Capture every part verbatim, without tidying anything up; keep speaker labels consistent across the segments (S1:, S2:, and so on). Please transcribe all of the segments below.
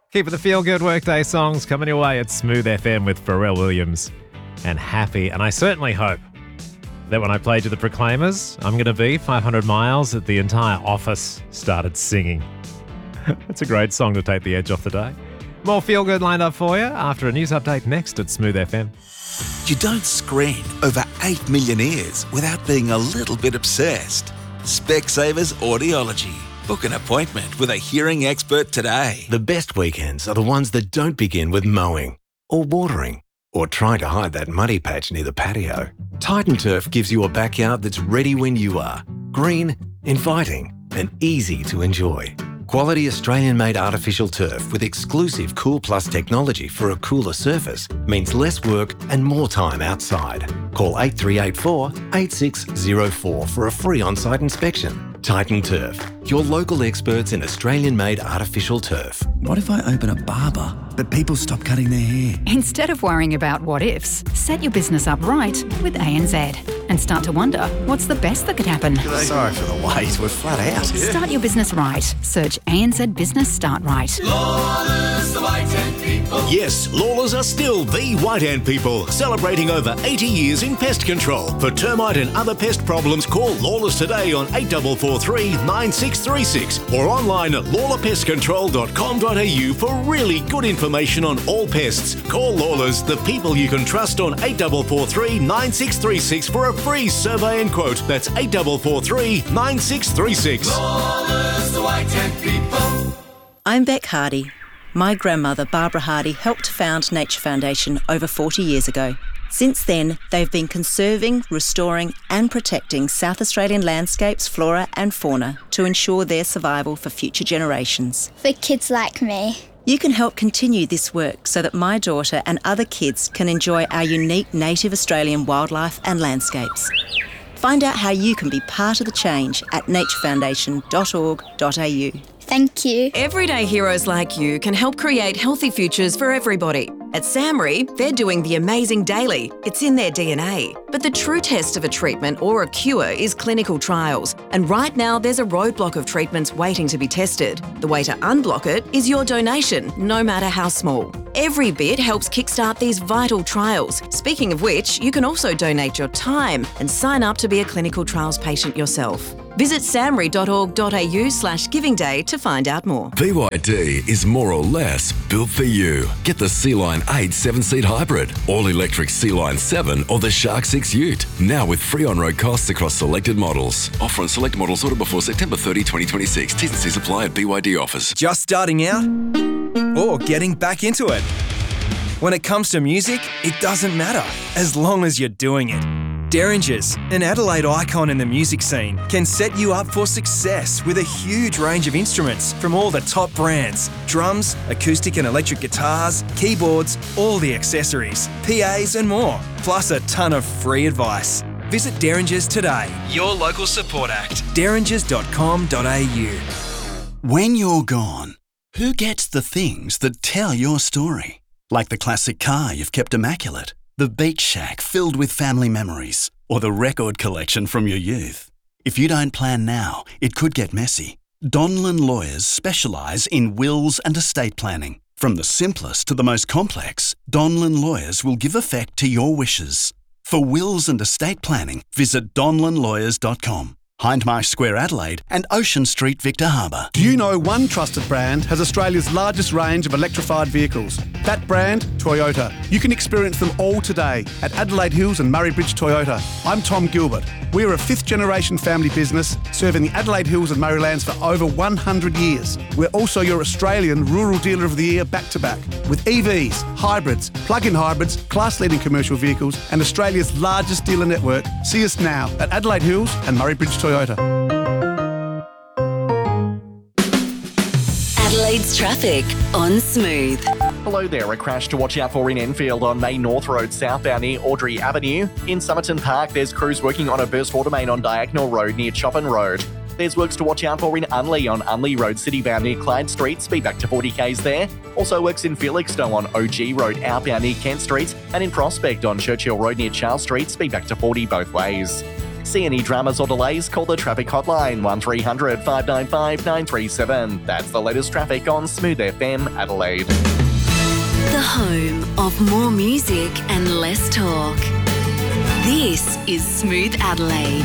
S1: Keep it the feel-good workday songs coming your way at Smooth F M with Pharrell Williams and Happy. And I certainly hope that when I played you the Proclaimers, I'm going to be five hundred miles that the entire office started singing. That's a great song to take the edge off the day. More feel-good lined up for you after a news update next at Smooth F M.
S2: You don't screen over eight million ears without being a little bit obsessed. Specsavers Audiology. Book an appointment with a hearing expert today.
S3: The best weekends are the ones that don't begin with mowing or watering or trying to hide that muddy patch near the patio. Titan Turf gives you a backyard that's ready when you are. Green, inviting and easy to enjoy. Quality Australian-made artificial turf with exclusive Cool Plus technology for a cooler surface means less work and more time outside. Call eight three eight four, eight six zero four for a free on-site inspection. Titan Turf, your local experts in Australian-made artificial turf.
S4: What if I open a barber, but people stop cutting their hair?
S5: Instead of worrying about what ifs, set your business up right with A N Z and start to wonder what's the best that could happen.
S4: Sorry for the wait, we're flat out.
S5: Start your business right. Search A N Z Business Start Right.
S6: Lawlers, the White Ant People.
S7: Yes, Lawlers are still the White Ant People, celebrating over eighty years in pest control. For termite and other pest problems, call Lawlers today on eight four four three, nine six three six or online at lawler pest control dot com dot a u for really good information on all pests. Call Lawlers, the people you can trust, on eight four four three, nine six three six for a free survey and quote. That's eight four four three, nine six three six.
S6: Lawlers, the White Ant People.
S8: I'm Beck Hardy. My grandmother, Barbara Hardy, helped found Nature Foundation over forty years ago. Since then, they've been conserving, restoring and protecting South Australian landscapes, flora and fauna to ensure their survival for future generations.
S9: For kids like me.
S8: You can help continue this work so that my daughter and other kids can enjoy our unique native Australian wildlife and landscapes. Find out how you can be part of the change at nature foundation dot org dot a u.
S9: Thank you.
S10: Everyday heroes like you can help create healthy futures for everybody. At SAMRI, they're doing the amazing daily. It's in their D N A. But the true test of a treatment or a cure is clinical trials. And right now, there's a roadblock of treatments waiting to be tested. The way to unblock it is your donation, no matter how small. Every bit helps kickstart these vital trials. Speaking of which, you can also donate your time and sign up to be a clinical trials patient yourself. Visit samri dot org dot a u slash giving day to find out more.
S11: B Y D is more or less built for you. Get the Sea-Line eight seven-seat hybrid, all-electric Sea-Line seven or the Shark six Ute. Now with free on-road costs across selected models. Offer on select models ordered before September thirtieth, twenty twenty-six. T's and C's apply at B Y D offers.
S12: Just starting out or getting back into it? When it comes to music, it doesn't matter as long as you're doing it. Derringers, an Adelaide icon in the music scene, can set you up for success with a huge range of instruments from all the top brands. Drums, acoustic and electric guitars, keyboards, all the accessories, P As and more, plus a ton of free advice. Visit Derringers today, your local support act, derringers dot com dot a u.
S4: When you're gone, who gets the things that tell your story? Like the classic car you've kept immaculate, the beach shack filled with family memories, or the record collection from your youth. If you don't plan now, it could get messy. Donlan Lawyers specialise in wills and estate planning. From the simplest to the most complex, Donlan Lawyers will give effect to your wishes. For wills and estate planning, visit donlan lawyers dot com. Hindmarsh Square, Adelaide and Ocean Street, Victor Harbour.
S13: Do you know one trusted brand has Australia's largest range of electrified vehicles? That brand, Toyota. You can experience them all today at Adelaide Hills and Murray Bridge Toyota. I'm Tom Gilbert. We are a fifth generation family business serving the Adelaide Hills and Murraylands for over one hundred years. We're also your Australian Rural Dealer of the Year back to back with E Vs, hybrids, plug-in hybrids, class-leading commercial vehicles and Australia's largest dealer network. See us now at Adelaide Hills and Murray Bridge Toyota.
S14: Adelaide's traffic on Smooth.
S15: Hello there, a crash to watch out for in Enfield on Main North Road southbound near Audrey Avenue. In Somerton Park, there's crews working on a burst water main on Diagonal Road near Choppin Road. There's works to watch out for in Unley on Unley Road citybound near Clyde Street, speed back to forty k's there. Also works in Felixstowe on O G Road outbound near Kent Street, and in Prospect on Churchill Road near Charles Street, speed back to forty both ways. See any dramas or delays, call the traffic hotline one three hundred five nine five nine three seven. That's the latest traffic on Smooth F M Adelaide.
S14: The home of more music and less talk. This is Smooth Adelaide.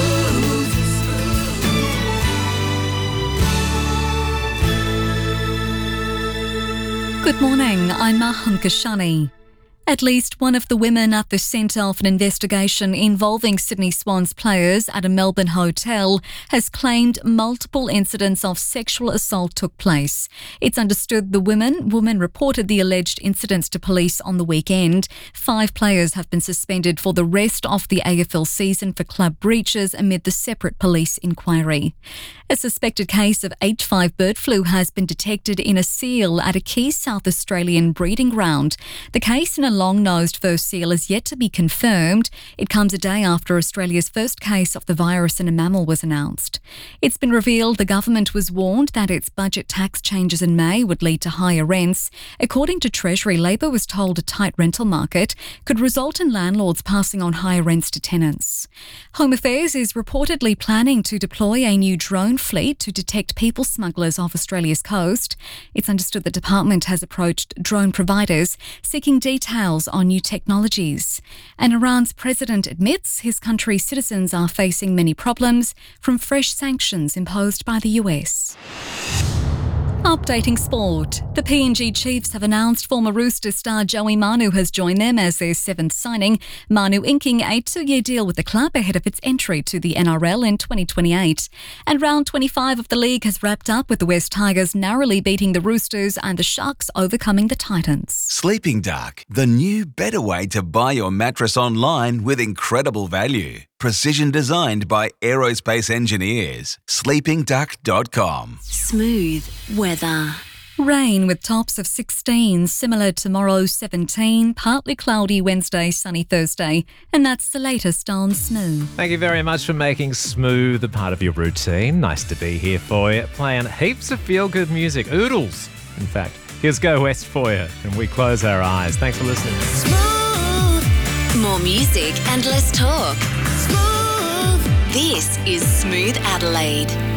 S16: Good morning, I'm Maham Kashani. At least one of the women at the centre of an investigation involving Sydney Swans players at a Melbourne hotel has claimed multiple incidents of sexual assault took place. It's understood the women, woman reported the alleged incidents to police on the weekend. Five players have been suspended for the rest of the A F L season for club breaches amid the separate police inquiry. A suspected case of H five bird flu has been detected in a seal at a key South Australian breeding ground. The case in a long-nosed fur seal is yet to be confirmed. It comes a day after Australia's first case of the virus in a mammal was announced. It's been revealed the government was warned that its budget tax changes in May would lead to higher rents. According to Treasury, Labor was told a tight rental market could result in landlords passing on higher rents to tenants. Home Affairs is reportedly planning to deploy a new drone fleet to detect people smugglers off Australia's coast. It's understood the department has approached drone providers seeking details on new technologies. And Iran's president admits his country's citizens are facing many problems from fresh sanctions imposed by the U S. Updating sport. The P N G Chiefs have announced former Roosters star Joey Manu has joined them as their seventh signing, Manu inking a two-year deal with the club ahead of its entry to the N R L in twenty twenty-eight. And round twenty-five of the league has wrapped up with the West Tigers narrowly beating the Roosters and the Sharks overcoming the Titans.
S2: Sleeping Duck, the new better way to buy your mattress online with incredible value. Precision designed by aerospace engineers. sleeping duck dot com.
S14: Smooth weather.
S16: Rain with tops of sixteen, similar tomorrow seventeen, partly cloudy Wednesday, sunny Thursday. And that's the latest on Smooth.
S1: Thank you very much for making Smooth a part of your routine. Nice to be here for you, playing heaps of feel-good music. Oodles, in fact. Here's Go West for you, and we close our eyes. Thanks for listening.
S14: Smooth. More music and less talk. Smooth. This is Smooth Adelaide.